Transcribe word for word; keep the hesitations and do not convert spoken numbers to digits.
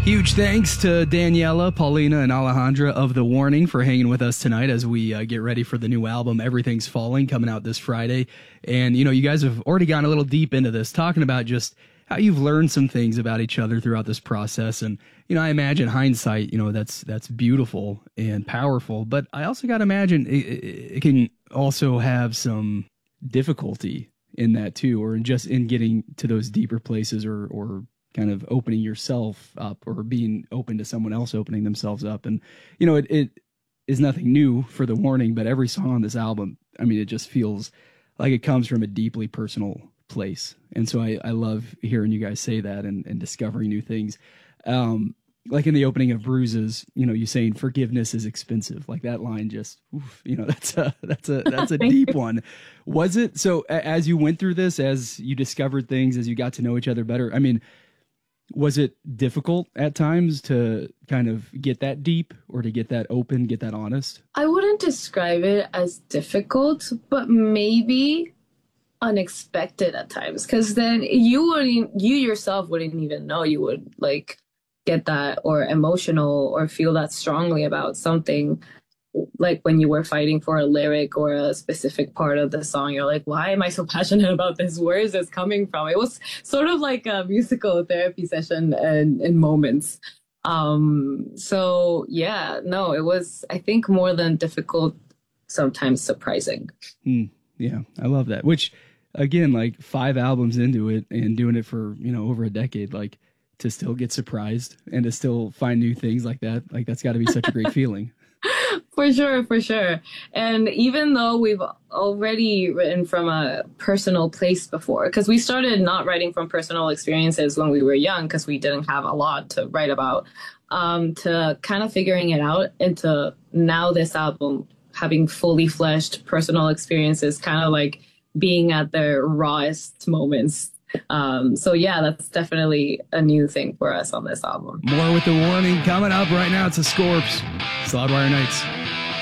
Huge thanks to Daniela, Paulina, and Alejandra of The Warning for hanging with us tonight as we uh, get ready for the new album, Everything's Falling, coming out this Friday. And, you know, you guys have already gone a little deep into this, talking about just how you've learned some things about each other throughout this process. And, you know, I imagine hindsight, you know, that's that's beautiful and powerful. But I also got to imagine it, it can also have some difficulty in that, too, or in just in getting to those deeper places or or kind of opening yourself up or being open to someone else opening themselves up. And, you know, it, it is nothing new for The Warning, but every song on this album, I mean, it just feels like it comes from a deeply personal place. And so I, I love hearing you guys say that and, and discovering new things. Um, like in the opening of Bruises, you know, you saying forgiveness is expensive. Like that line just, oof, you know, that's a, that's a, that's a deep one. Was it? So a- as you went through this, as you discovered things, as you got to know each other better, I mean, was it difficult at times to kind of get that deep or to get that open, get that honest? I wouldn't describe it as difficult, but maybe unexpected at times. Because then you wouldn't, you yourself wouldn't even know you would like get that or emotional or feel that strongly about something. Like when you were fighting for a lyric or a specific part of the song, you're like, why am I so passionate about this? Where is this coming from? It was sort of like a musical therapy session in, in moments. Um, so yeah, no, it was, I think, more than difficult, sometimes surprising. Mm, yeah, I love that. Which, again, like five albums into it and doing it for, you know, over a decade, like to still get surprised and to still find new things like that, like that's got to be such a great feeling. For sure, for sure. And even though we've already written from a personal place before, because we started not writing from personal experiences when we were young, because we didn't have a lot to write about, um, to kind of figuring it out into now this album having fully fleshed personal experiences, kind of like being at their rawest moments. Um, so yeah, that's definitely a new thing for us on this album. More with The Warning coming up right now. It's the Scorps, Loudwire Nights.